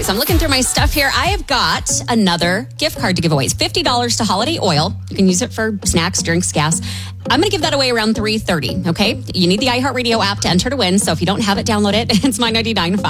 so I'm looking through my stuff here. I have got another gift card to give away. It's $50 to Holiday Oil. You can use it for snacks, drinks, gas. I'm going to give that away around 3:30, okay? You need the iHeartRadio app to enter to win, so if you don't have it, download it. It's my 99.5.